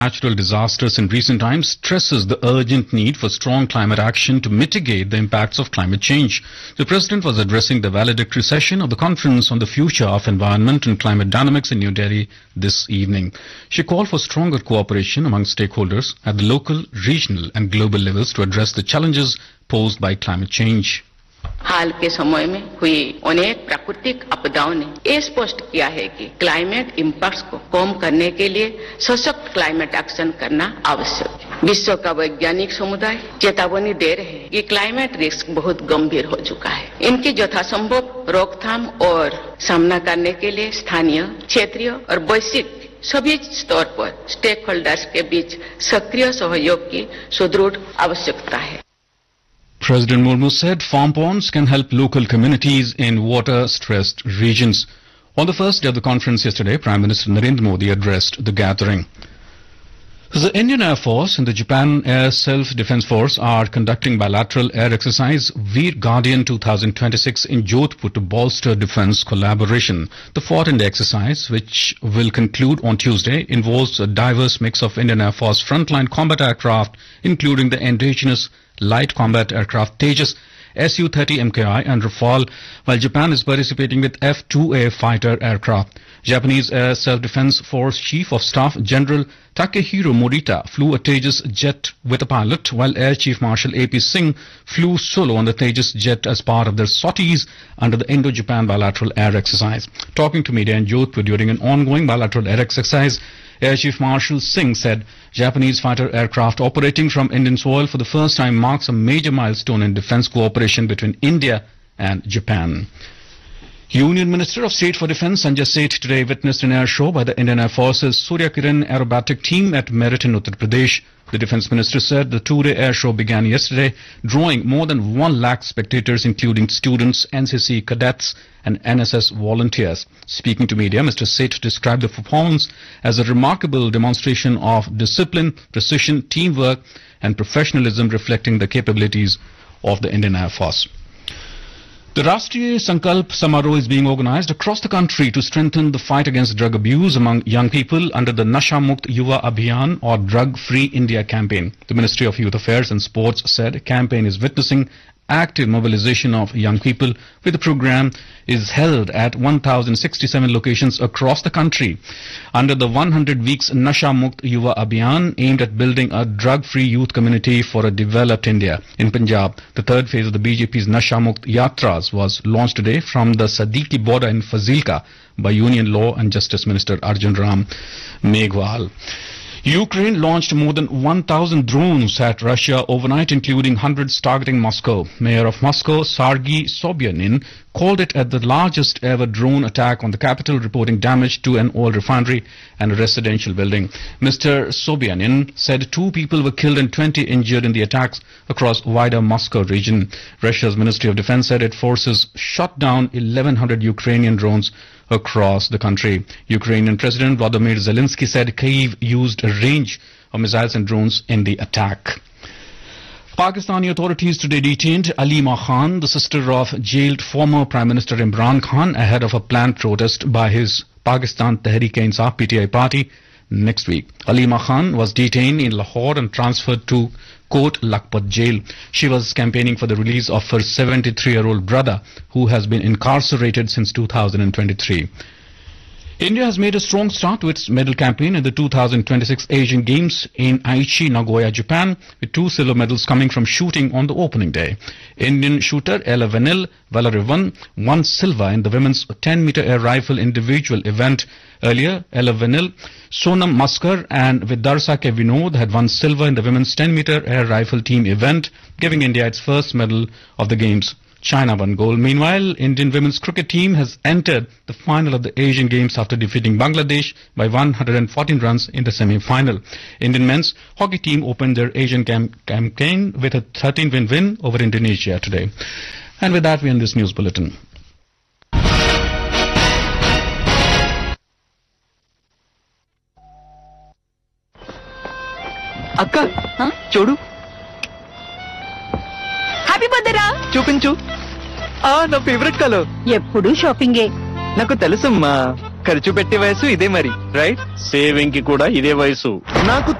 Natural disasters in recent times stresses the urgent need for strong climate action to mitigate the impacts of climate change. The President was addressing the valedictory session of the Conference on the Future of Environment and Climate Dynamics in New Delhi this evening. She called for stronger cooperation among stakeholders at the local, regional and global levels to address the challenges posed by climate change. हाल के समय में हुई अनेक प्राकृतिक आपदाओं ने ये स्पष्ट किया है कि क्लाइमेट इम्पैक्ट्स को कम करने के लिए सशक्त क्लाइमेट एक्शन करना आवश्यक है। विश्व का वैज्ञानिक समुदाय चेतावनी दे रहे हैं कि क्लाइमेट रिस्क बहुत गंभीर हो चुका है। इनकी यथासंभव रोकथाम और सामना करने के लिए स्थानीय, क्षेत्रीय और वैश्विक सभी स्तर पर स्टेक होल्डर्स के बीच सक्रिय सहयोग की सुदृढ़ आवश्यकता है। President Murmu said farm ponds can help local communities in water-stressed regions. On the first day of the conference yesterday, Prime Minister Narendra Modi addressed the gathering. The Indian Air Force and the Japan Air Self-Defense Force are conducting bilateral air exercise Veer Guardian 2026 in Jodhpur to bolster defense collaboration. The fought-in exercise, which will conclude on Tuesday, involves a diverse mix of Indian Air Force frontline combat aircraft, including the indigenous light combat aircraft Tejas, Su-30 MKI and Rafale, while Japan is participating with F-2A fighter aircraft. Japanese Air Self-Defense Force Chief of Staff General Takehiro Morita flew a Tejas jet with a pilot, while Air Chief Marshal A.P. Singh flew solo on the Tejas jet as part of their sorties under the Indo-Japan bilateral air exercise. Talking to media in Jodhpur during an ongoing bilateral air exercise, Air Chief Marshal Singh said Japanese fighter aircraft operating from Indian soil for the first time marks a major milestone in defense cooperation between India and Japan. Union Minister of State for Defence Sanjay Seth today witnessed an air show by the Indian Air Force's Surya Kiran aerobatic team at Meerut in Uttar Pradesh. The Defence Minister said the two-day air show began yesterday, drawing more than 1 lakh spectators, including students, NCC cadets and NSS volunteers. Speaking to media, Mr. Seth described the performance as a remarkable demonstration of discipline, precision, teamwork and professionalism, reflecting the capabilities of the Indian Air Force. The Rashtriya Sankalp Samaroh is being organized across the country to strengthen the fight against drug abuse among young people under the Nasha Mukt Yuva Abhiyan or Drug Free India campaign. The Ministry of Youth Affairs and Sports said the campaign is witnessing active mobilization of young people, with the program is held at 1,067 locations across the country. Under the 100 weeks Nasha Mukt Yuva Abhiyan aimed at building a drug-free youth community for a developed India. In Punjab, the third phase of the BJP's Nasha Mukt Yatras was launched today from the Sadiqi border in Fazilka by Union Law and Justice Minister Arjun Ram Meghwal. Ukraine launched more than 1,000 drones at Russia overnight, including hundreds targeting Moscow. Mayor of Moscow, Sergei Sobyanin, called it the largest ever drone attack on the capital, reporting damage to an oil refinery and a residential building. Mr. Sobyanin said 2 people were killed and 20 injured in the attacks across wider Moscow region. Russia's Ministry of Defense said its forces shot down 1,100 Ukrainian drones across the country. Ukrainian President Volodymyr Zelensky said Kyiv used a range of missiles and drones in the attack. Pakistani authorities today detained Alima Khan, the sister of jailed former Prime Minister Imran Khan, ahead of a planned protest by his Pakistan Tehreek-e-Insaf PTI party next week. Alima Khan was detained in Lahore and transferred to Kot Lakhpat jail. She was campaigning for the release of her 73-year-old brother, who has been incarcerated since 2023. India has made a strong start to its medal campaign in the 2026 Asian Games in Aichi, Nagoya, Japan, with 2 silver medals coming from shooting on the opening day. Indian shooter Ella Vanil Valarivan won silver in the women's 10-meter air rifle individual event. Earlier, Ella Vanil, Sonam Maskar and Vidarsa Ke Vinod had won silver in the women's 10-meter air rifle team event, giving India its first medal of the Games. China won gold. Meanwhile, Indian women's cricket team has entered the final of the Asian Games after defeating Bangladesh by 114 runs in the semi-final. Indian men's hockey team opened their Asian campaign with a 13-win win over Indonesia today. And with that, we end this news bulletin. Akka, చూడు happy birthday రా. చూపించు. నా favourite colour. ఎప్పుడు షాపింగే. నాకు తెలుసమ్మా, ఖర్చు పెట్టే వయసు ఇదే మరి, రైట్? సేవింగ్ కి కూడా ఇదే వయసు. నాకు